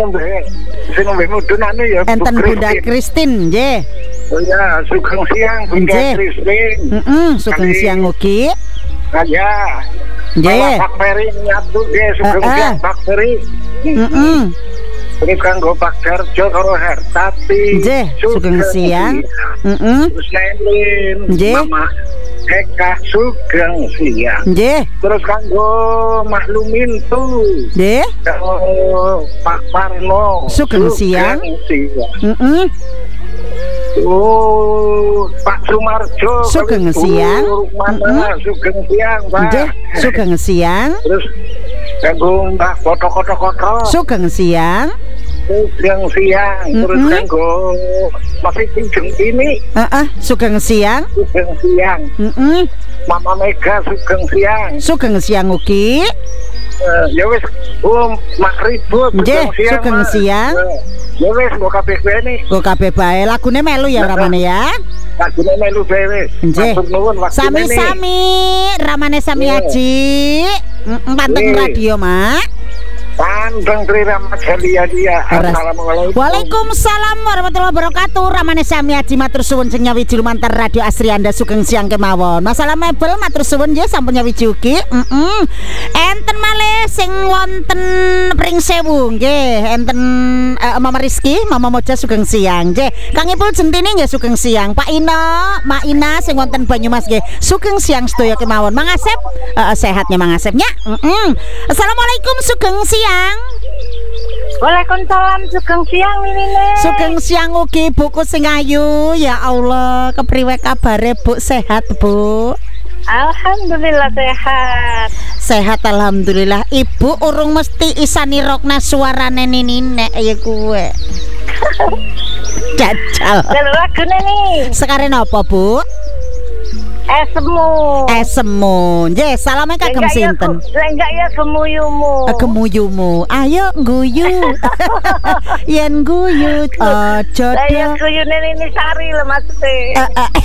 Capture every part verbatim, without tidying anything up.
nembe sing nembe mudunane ya enten Bunda Kristin nggih. Oh ya, sugeng siang Bunda Kristin. Heeh, sugeng siang ugi. Ya. Nggih. Bakteri nyatu nggih sugeng siang bakteri. Heeh. Terus kanggo Pak Darjo karo Hertati. Nggih, sugeng siang. Heeh. Terus Nelin. Nggih. Mama Eka sugeng siang. Nggih. Terus kanggo Mahlumin tuh. Nggih. Karo Pak Parno sugeng siang. Heeh. Oh, Pak Sumarjo sugeng siang. Mana sugeng siang, Pak. Nggih, sugeng siang. Terus kanggo Mbah Koto-koto-koto. Sugeng siang. Sugeng siang. Terus kanggo masih Jeng ini. Heeh, sugeng siang. Sugeng siang. Heeh. Mama Mega sugeng siang. Sugeng siang ugi. Uh, ya wis, um, mak ribut nggih, sugeng siang. Ya wis, kok kabeh ini. Kok kabeh bae lagune melu ya ramane ya. Lagune melu bae wis. Nggih. Sami-sami, ramane sami aji. Heeh, panteng radio, Mak. Panteng Tri Ramajalia dia. Assalamualaikum. Waalaikumsalam warahmatullahi wabarakatuh. Ramane sami aji matur suwun sing nyawiji lumantar radio Asri Anda sugeng siang kemawon. Masalah mebel matur suwun nggih sampun nyawiji ugi. Heeh. Enten malih sing wonten Pring Sewu nggih, enten uh, Mama Rizky, Mama Moja sugeng siang nggih. Kang Ipul Jentini nggih sugeng siang. Pak Ina, Mak Ina sing wonten Banyumas nggih sugeng siang sedaya kemawon. Mang Asep uh, sehatnya Mang Asepnya. Heeh. Assalamualaikum sugeng siang. Waalaikumsalam sugeng siang Minine. Sugeng siang ugi buku sing ayu. Ya Allah, kepriwe kabare Bu? Sehat, Bu? Alhamdulillah sehat. Sehat alhamdulillah. Ibu urung mesti isani rokna suarane Ninine ya kuwe. Jajal. Kalau lagune nih. Sekarang apa, Bu? Esemu. Esemu. Nggih, salame kagem sinten? Enggak ya gemuyumu. Gemuyumu. Ayo guyu. Yen guyu aja. Saya guyune ini Sari lho maksudnya.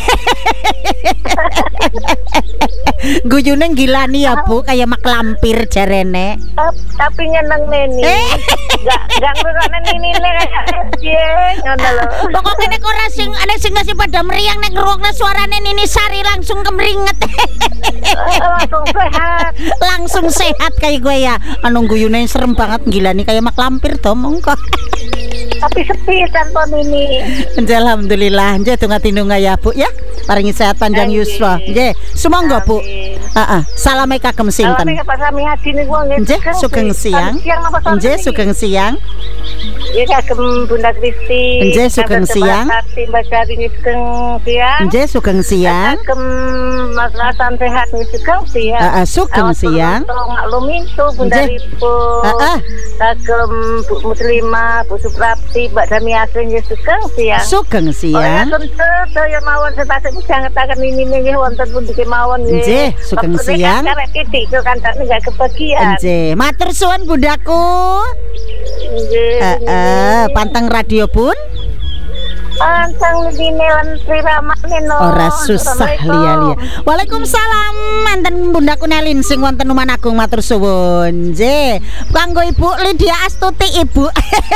Guyune gilani ya, Bu, kayak mak lampir jarene. Tapi nyeneng neni. Enggak enggak ngrungokne nini kayak piye ngono lho. Pokoke nek ora sing ana sing ngasih pada meriang nek ngrungokne suarane Nini Sari langsung kemringet. Langsung sehat. Langsung sehat kayak gue ya. Anu guyune serem banget gilani kayak mak lampir to mongko. Tapi sepi tanpa Nini. Alhamdulillah. Nggih tunga-tinunga ya, Bu ya. Paringi sehat panjang yuswa. Nggih, sumangga, Bu. Heeh. Salame kagem sinten? Salame Pak Sami Haji niku nggih sugeng siang. Nggih sugeng siang. Nggih kagem Bunda Kristi. Nggih sugeng siang. Mbak Sari sugeng siang. Nggih sugeng siang. Kagem Mas Hasan sehat sugeng siang. Heeh, sugeng siang. Maklumin tuh Bunda Ripo. Heeh. Kagem Bu Muslimah, Bu Suprapti, Mbak Sami Haji sugeng siang. Sugeng siang. Oh ya tentu saya mawon setasik jangan ini nggih wonten pundi kemawon nggih. Nggih, sugeng siang. Karek titik itu kan enggak kebagian. Nggih, matur suwun Bundaku. Nggih. Heeh, panteng radio pun. Panteng dine lan piramane no. Ora susah lia-lia. Waalaikumsalam manten Bundaku Nelin sing wonten Lumanagung matur suwun. Nggih. Kanggo Ibu Lydia Astuti Ibu.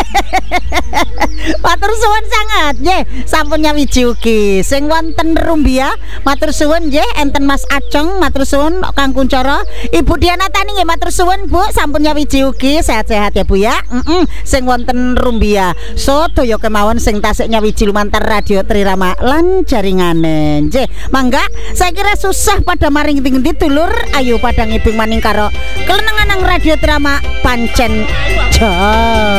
Matur suwun sangat nggih. Sampun nyawiji ugi sing wonten Rumbia matur suwun nggih enten Mas Acong matur suwun Kang Kuncara. Ibu Diana Tani nggih matur suwun Bu sampun nyawiji ugi sehat-sehat ya Bu ya. Heeh. Sing wonten Rumbia. Sedaya kemawon sing tasik nyawiji lumantar radio Trirama lan jaringane. Nggih, mangga saya kira susah pada maring ngendi dulur. Ayo pada ngibing maning karo kelenengan nang radio Trirama pancen ja.